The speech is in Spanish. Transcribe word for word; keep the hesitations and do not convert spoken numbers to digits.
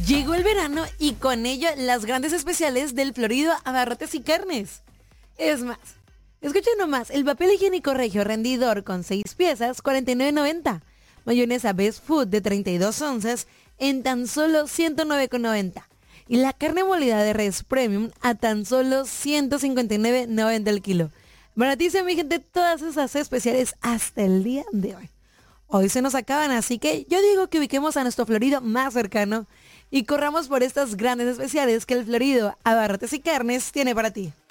Llegó el verano y con ello las grandes especiales del Florido Abarrotes y Carnes. Es más, escuchen nomás, el papel higiénico regio rendidor con seis piezas, cuarenta y nueve noventa. Mayonesa Best Food de treinta y dos onzas en tan solo ciento nueve noventa. Y la carne molida de res premium a tan solo ciento cincuenta y nueve noventa el kilo. Baratísimo, mi gente, todas esas especiales hasta el día de hoy. Hoy se nos acaban, así que yo digo que ubiquemos a nuestro Florido más cercano y corramos por estas grandes especiales que el Florido Abarrotes y Carnes tiene para ti.